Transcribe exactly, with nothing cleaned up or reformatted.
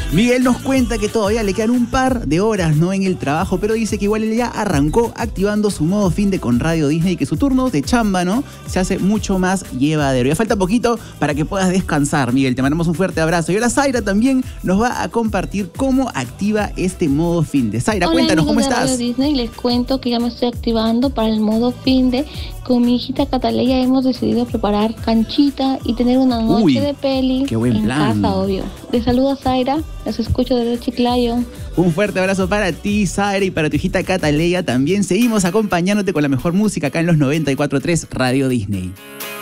Miguel nos cuenta que todavía le quedan un par de horas, ¿no?, en el trabajo, pero dice que igual él ya arrancó activando su modo fin de con Radio Disney y que su turno de chamba, ¿no?, se hace mucho más llevadero. Ya falta poquito para que puedas descansar, Miguel. Te mandamos un fuerte abrazo. Y ahora Zaira también nos va a compartir cómo activa este modo fin de. Zaira, Hola, cuéntanos cómo de estás. Radio Disney, les cuento que ya me estoy activando para el modo fin de. Con mi hijita Cataleya hemos decidido preparar canchita y tener una noche Uy, de peli qué buen en plan. casa, obvio. Les saludo a Zaira, los escucho desde Chiclayo. Un fuerte abrazo para ti, Zaira, y para tu hijita Cataleya también. Seguimos acompañándote con la mejor música acá en los noventa y cuatro punto tres Radio Disney.